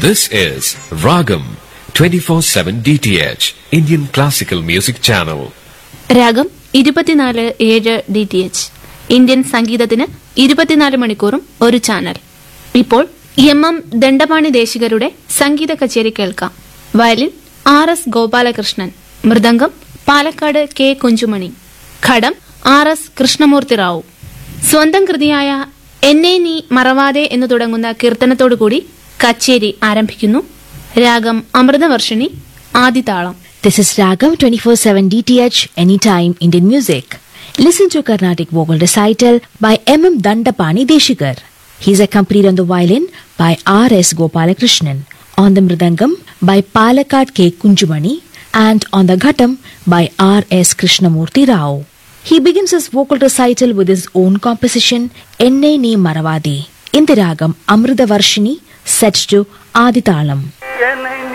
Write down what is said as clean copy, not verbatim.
This is Ragam 24/7 DTH Indian Classical Music Channel. രാഗം 24/7 DTH Indian സംഗീതത്തിന് 24 മണിക്കൂറും ഒരു ചാനൽ. ഇപ്പോൾ എം ദണ്ഡപാണി ദേശികരുടെ സംഗീത കച്ചേരി കേൾക്കാം. Violin RS Gopalakrishnan, mridangam Palakkad K Kunjumani, ഘടം RS കൃഷ്ണമൂർത്തി റാവു. സ്വന്തം കൃതിയായ എന്നെ നീ മറവാതെ എന്ന് തുടങ്ങുന്ന കീർത്തനത്തോടുകൂടി കച്ചേരി ആരംഭിക്കുന്നു. രാഗം Amritavarshini, ആദിതാളം. This is Ragam 24/7 DTH Anytime Indian Music. Listen to Carnatic vocal recital by M. Dandapani Deshikar. He is accompanied on the violin by RS Gopalakrishnan, on the mridangam by Palakkad K Kunjumani, and on the ghatam by RS Krishnamurti Rao. He begins his vocal recital with his own composition Enne Nee Maravade in the ragam Amrita Varshini, set to Aditalam.